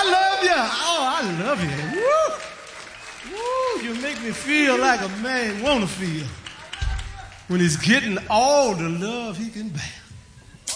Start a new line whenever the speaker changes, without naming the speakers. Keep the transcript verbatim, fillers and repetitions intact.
I love you. Oh, I love you. Woo. Woo, you make me feel like a man want to feel when he's getting all the love he can bear.